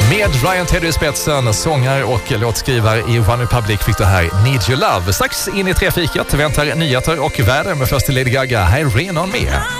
Med Ryan Tedder i spetsen, sångare och låtskrivare i One Republic fick det här Need Your Love. Strax in i trefikat väntar nyheter och väder med först till Lady Gaga. Här är Rain On Me.